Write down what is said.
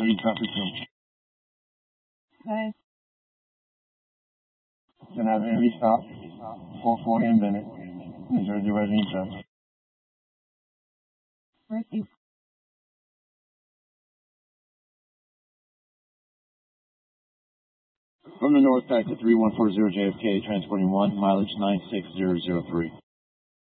30 traffic two. Nice. Gonna have every stop, 440 in Bennett, New Jersey Resident Express. Mercy. From the north back to 3140 JFK, transporting 1, mileage 96003.